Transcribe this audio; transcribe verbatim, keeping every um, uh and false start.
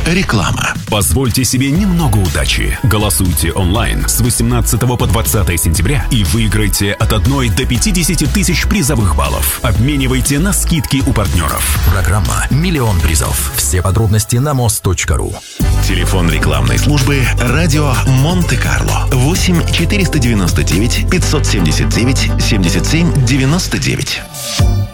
Реклама. Позвольте себе немного удачи. Голосуйте онлайн с восемнадцатого по двадцатое сентября и выиграйте от одной до пятидесяти тысяч призовых баллов. Обменивайте на скидки у партнеров. Программа «Миллион призов». Все подробности на мост точка ру. Телефон рекламной службы «Радио Монте-Карло». восемь четыреста девяносто девять пятьсот семьдесят девять семьдесят семь девяносто девять.